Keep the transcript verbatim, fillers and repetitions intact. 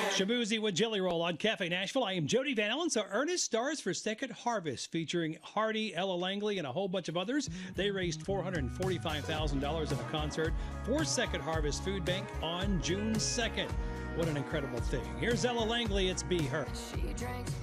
Shabuzi with Jelly Roll on Cafe Nashville. I am Jody Van Allen. So Ernest stars for Second Harvest, featuring Hardy, Ella Langley, and a whole bunch of others. They raised four hundred forty-five thousand dollars in a concert for Second Harvest Food Bank on June second. What an incredible thing. Here's Ella Langley. It's Be Her.